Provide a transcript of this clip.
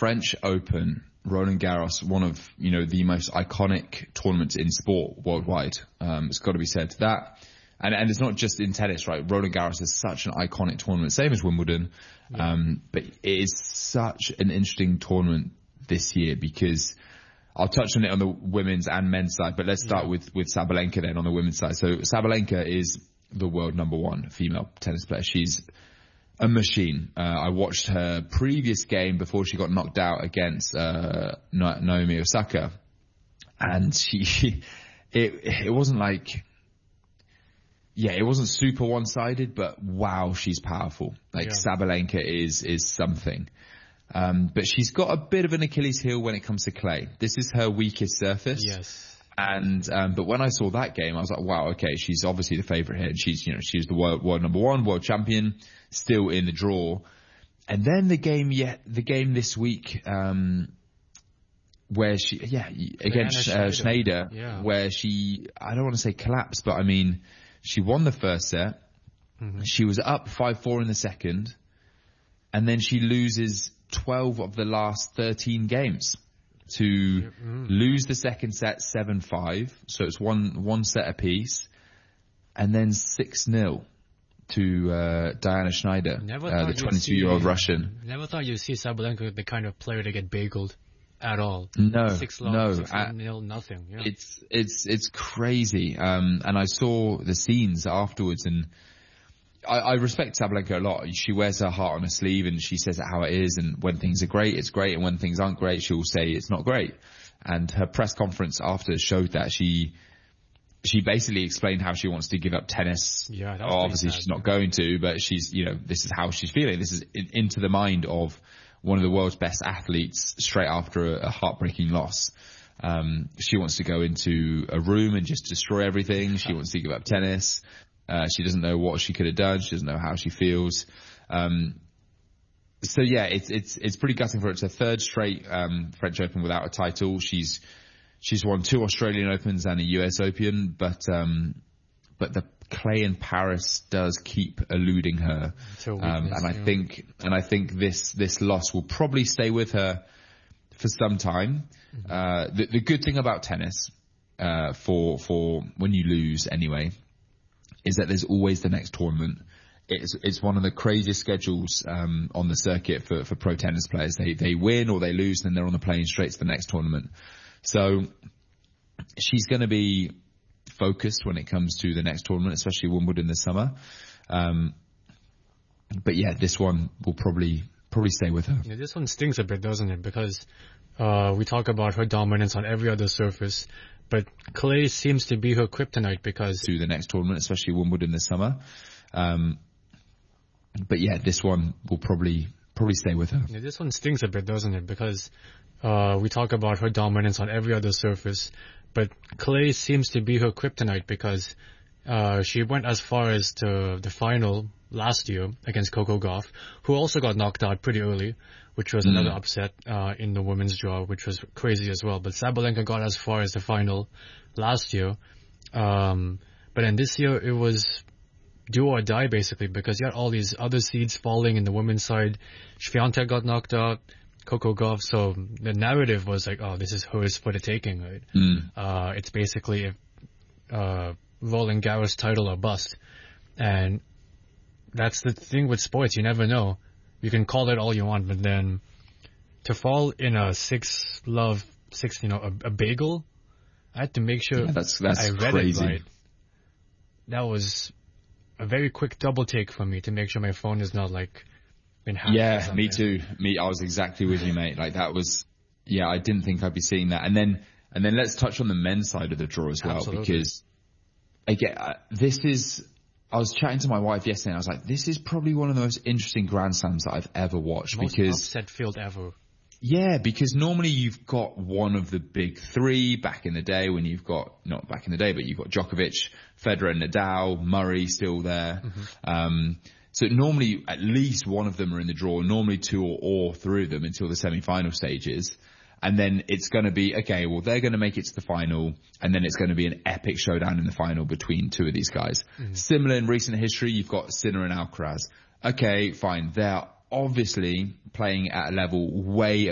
French Open, Roland Garros, one of, the most iconic tournaments in sport worldwide. It's got to be said that. And it's not just in tennis, right? Roland Garros is such an iconic tournament, same as Wimbledon. Yeah. But it is such an interesting tournament this year because I'll touch on it on the women's and men's side, but let's start with Sabalenka then on the women's side. So Sabalenka is the world number one female tennis player. She's a machine. I watched her previous game before she got knocked out against Naomi Osaka, and it wasn't like, it wasn't super one-sided, but wow, she's powerful. Sabalenka is something. But she's got a bit of an Achilles heel when it comes to clay. This is her weakest surface. Yes. And but when I saw that game, I was like, wow, okay, she's obviously the favorite here. She's the world number one, world champion, still in the draw. And then the game this week, where she, against Schneider, where she, I don't want to say collapsed, but I mean, she won the first set. Mm-hmm. She was up 5-4 in the second, and then she loses 12 of the last 13 games to lose the second set 7-5. So it's one set apiece, and then 6-0 to Diana Schneider, the 22-year-old Russian. Never thought you'd see Sabalenka the kind of player to get bageled at all. No, 6-0, nothing. Yeah. It's crazy. And I saw the scenes afterwards, and I respect Sabalenka a lot. She wears her heart on her sleeve, and she says it how it is. And when things are great, it's great. And when things aren't great, she'll say it's not great. And her press conference after showed that she basically explained how she wants to give up tennis. Yeah, obviously she's not going to, but she's, this is how she's feeling. This is into the mind of one of the world's best athletes straight after a heartbreaking loss. She wants to go into a room and just destroy everything. She wants to give up tennis. She doesn't know what she could have done. She doesn't know how she feels. So yeah, it's pretty gutting for her. It's her third straight French Open without a title. She's won 2 Australian Opens and a US Open, but the clay in Paris does keep eluding her. And I think this loss will probably stay with her for some time. Mm-hmm. The good thing about tennis, for when you lose anyway, is that there's always the next tournament. It's one of the craziest schedules on the circuit for pro tennis players. They win or they lose, and then they're on the plane straight to the next tournament. So she's going to be focused when it comes to the next tournament, especially Wimbledon this summer. But yeah, this one will probably stay with her. Yeah, this one stings a bit, doesn't it? Because we talk about her dominance on every other surface, but clay seems to be her kryptonite because to the next tournament, especially Wimbledon this summer. But yeah, this one will probably stay with her. Yeah, this one stings a bit, doesn't it? Because we talk about her dominance on every other surface, but clay seems to be her kryptonite because she went as far as to the final last year against Coco Gauff, who also got knocked out pretty early, which was another upset in the women's draw, which was crazy as well. But Sabalenka got as far as the final last year. But then this year it was do or die basically, because you had all these other seeds falling in the women's side. Swiatek got knocked out, Coco Gauff. So the narrative was like, oh, this is hers for the taking, right? It's basically Roland Garros title or bust. And that's the thing with sports. You never know. You can call it all you want, but then to fall in a 6-love, a bagel, I had to make sure that's I read crazy. it right. That was a very quick double take for me to make sure my phone is not like been hacked. Yeah, me too. I was exactly with you, mate. Like that was, I didn't think I'd be seeing that. And then let's touch on the men's side of the draw as well. Absolutely. Because I was chatting to my wife yesterday and I was like, this is probably one of the most interesting Grand Slams that I've ever watched. Most upset field ever. Yeah, because normally you've got one of the big three back in the day when you've got, not back in the day, but you've got Djokovic, Federer, Nadal, Murray still there. Mm-hmm. So normally at least one of them are in the draw, normally two or three of them until the semi-final stages. And then it's going to be, okay, well, they're going to make it to the final, and then it's going to be an epic showdown in the final between two of these guys. Mm-hmm. Similar in recent history, you've got Sinner and Alcaraz. Okay, fine. They're obviously playing at a level way